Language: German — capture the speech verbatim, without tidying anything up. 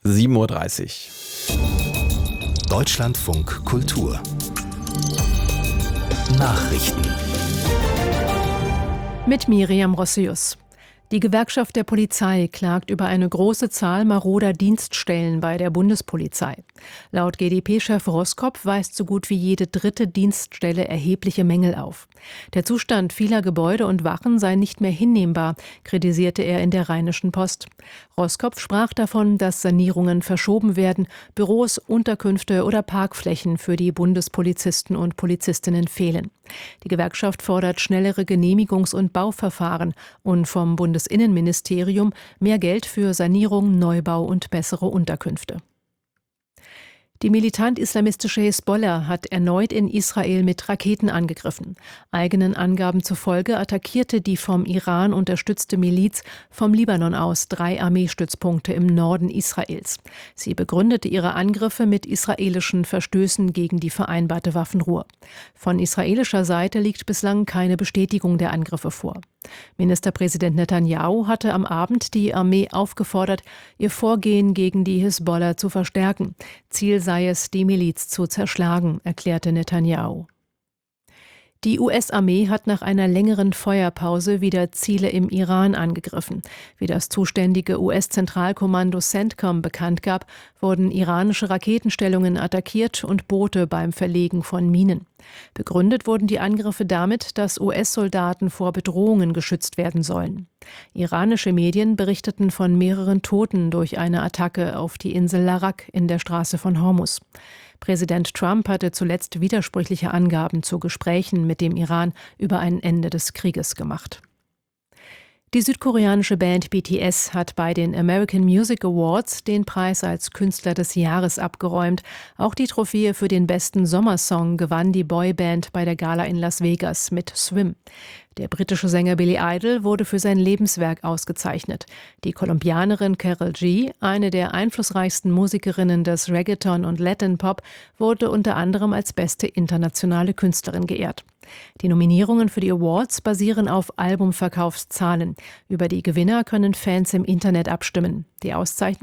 sieben Uhr dreißig. Deutschlandfunk Kultur Nachrichten mit Miriam Rossius. Die Gewerkschaft der Polizei klagt über eine große Zahl maroder Dienststellen bei der Bundespolizei. Laut G d P-Chef Roskopf weist so gut wie jede dritte Dienststelle erhebliche Mängel auf. Der Zustand vieler Gebäude und Wachen sei nicht mehr hinnehmbar, kritisierte er in der Rheinischen Post. Roskopf sprach davon, dass Sanierungen verschoben werden, Büros, Unterkünfte oder Parkflächen für die Bundespolizisten und Polizistinnen fehlen. Die Gewerkschaft fordert schnellere Genehmigungs- und Bauverfahren und vom Bundesinnenministerium mehr Geld für Sanierung, Neubau und bessere Unterkünfte. Die militant-islamistische Hisbollah hat erneut in Israel mit Raketen angegriffen. Eigenen Angaben zufolge attackierte die vom Iran unterstützte Miliz vom Libanon aus drei Armeestützpunkte im Norden Israels. Sie begründete ihre Angriffe mit israelischen Verstößen gegen die vereinbarte Waffenruhe. Von israelischer Seite liegt bislang keine Bestätigung der Angriffe vor. Ministerpräsident Netanyahu hatte am Abend die Armee aufgefordert, ihr Vorgehen gegen die Hisbollah zu verstärken. Ziel sei es, die Miliz zu zerschlagen, erklärte Netanyahu. Die U S-Armee hat nach einer längeren Feuerpause wieder Ziele im Iran angegriffen. Wie das zuständige U S-Zentralkommando CENTCOM bekannt gab, wurden iranische Raketenstellungen attackiert und Boote beim Verlegen von Minen. Begründet wurden die Angriffe damit, dass U S-Soldaten vor Bedrohungen geschützt werden sollen. Iranische Medien berichteten von mehreren Toten durch eine Attacke auf die Insel Larak in der Straße von Hormuz. Präsident Trump hatte zuletzt widersprüchliche Angaben zu Gesprächen mit dem Iran über ein Ende des Krieges gemacht. Die südkoreanische Band B T S hat bei den American Music Awards den Preis als Künstler des Jahres abgeräumt. Auch die Trophäe für den besten Sommersong gewann die Boyband bei der Gala in Las Vegas mit Swim. Der britische Sänger Billy Idol wurde für sein Lebenswerk ausgezeichnet. Die Kolumbianerin Karol G., eine der einflussreichsten Musikerinnen des Reggaeton und Latin Pop, wurde unter anderem als beste internationale Künstlerin geehrt. Die Nominierungen für die Awards basieren auf Albumverkaufszahlen. Über die Gewinner können Fans im Internet abstimmen. Die Auszeichnung